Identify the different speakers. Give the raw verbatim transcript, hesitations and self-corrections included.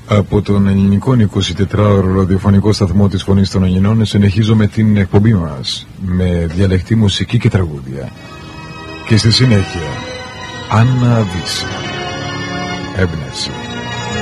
Speaker 1: Από τον ελληνικό εικοσιτετράωρο ραδιοφωνικό σταθμό της Φωνής των Ελληνών συνεχίζουμε την εκπομπή μας με διαλεκτή μουσική και τραγούδια. Και στη συνέχεια, Άννα Δύση, έμπνευση.